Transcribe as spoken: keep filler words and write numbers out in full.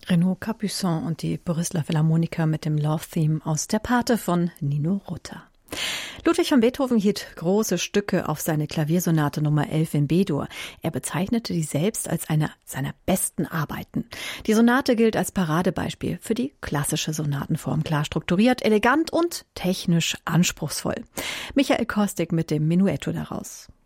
Renaud Capuçon und die Borisla Philharmoniker mit dem Love-Theme aus Der Pate von Nino Rota. Ludwig van Beethoven hielt große Stücke auf seine Klaviersonate Nummer elf in B-Dur. Er bezeichnete die selbst als eine seiner besten Arbeiten. Die Sonate gilt als Paradebeispiel für die klassische Sonatenform. Klar strukturiert, elegant und technisch anspruchsvoll. Michael Kostik mit dem Menuetto daraus.